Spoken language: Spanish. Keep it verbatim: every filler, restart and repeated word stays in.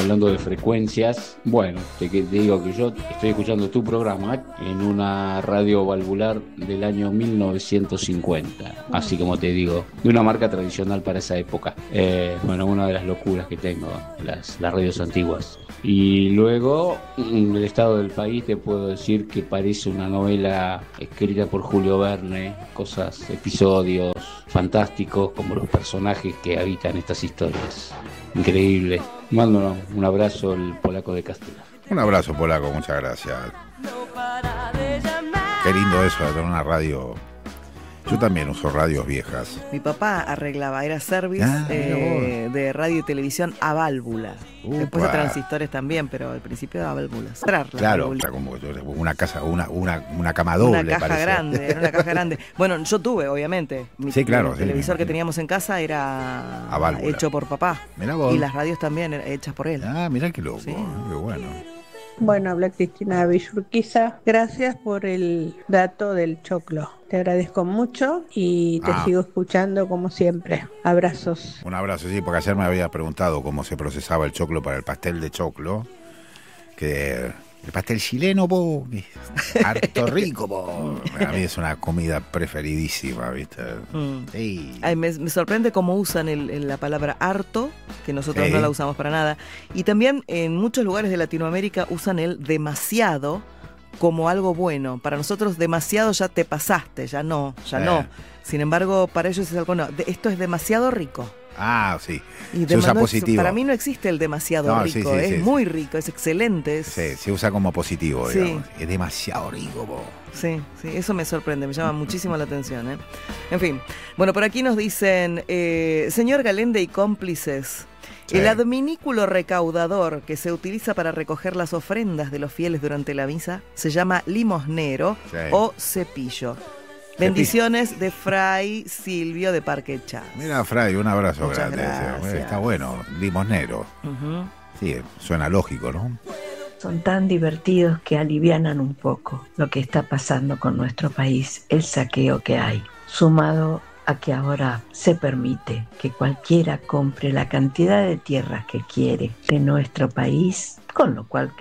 hablando de frecuencias, bueno, te, te digo que yo estoy escuchando tu programa en una radio valvular del año mil novecientos cincuenta, así como te digo, de una marca tradicional para esa época. Eh, bueno, una de las locuras que tengo, las, las radios antiguas. Y luego, en el estado del país, te puedo decir que parece una novela escrita por Julio Verne, cosas, episodios fantásticos, como los personajes que habitan estas historias. Increíble. Mando un abrazo al polaco de Castilla. Un abrazo, polaco, muchas gracias. Qué lindo eso de tener una radio. Yo también uso radios viejas. Mi papá arreglaba, era service ah, eh, de radio y televisión a válvula. Upa. Después de transistores también, pero al principio a válvulas. Claro, era como una casa, una, una, una cama doble. Una caja parece. grande, era una caja grande. Bueno, yo tuve, obviamente. Mi, sí, claro. El sí, televisor que teníamos en casa era a válvula. Hecho por papá. Mirá vos. Y las radios también hechas por él. Ah, mirá qué loco, sí. Qué bueno. Bueno, habla Cristina Villurquiza. Gracias por el dato del choclo. Te agradezco mucho y te ah. sigo escuchando como siempre. Abrazos. Un abrazo, sí, porque ayer me había preguntado cómo se procesaba el choclo para el pastel de choclo. Que el pastel chileno, po, harto rico, po. A mí es una comida preferidísima, ¿viste? Mm. Sí. Ay, me, me sorprende cómo usan el, el, la palabra harto, que nosotros sí. no la usamos para nada. Y también en muchos lugares de Latinoamérica usan el demasiado como algo bueno. Para nosotros demasiado ya te pasaste, ya no, ya eh. no. Sin embargo, para ellos es algo no. De, esto es demasiado rico. Ah, sí. Y se usa no, positivo. Para mí no existe el demasiado no, rico, sí, sí, es sí, muy sí. rico, es excelente. Es... Sí, se usa como positivo, sí. digamos. Es demasiado rico, po. Sí, sí, eso me sorprende, me llama muchísimo la atención, ¿eh? En fin, bueno, por aquí nos dicen, eh, señor Galende y cómplices, sí. El adminículo recaudador que se utiliza para recoger las ofrendas de los fieles durante la misa se llama limosnero sí. o cepillo. Bendiciones de Fray Silvio de Parque Chas. Mira, Fray, un abrazo Muchas grande. Gracias. Está bueno, limosnero. Uh-huh. Sí, suena lógico, ¿no? Son tan divertidos que alivianan un poco lo que está pasando con nuestro país, el saqueo que hay, sumado a que ahora se permite que cualquiera compre la cantidad de tierras que quiere de nuestro país, con lo cual